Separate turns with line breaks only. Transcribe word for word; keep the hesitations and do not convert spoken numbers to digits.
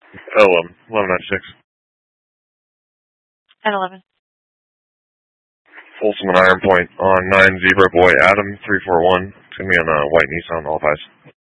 Oh, um, eleven ninety-six.
ten eleven.
Folsom and Iron Point on nine Zebra Boy Adam three four one. It's going to be on a white Nissan, all fives.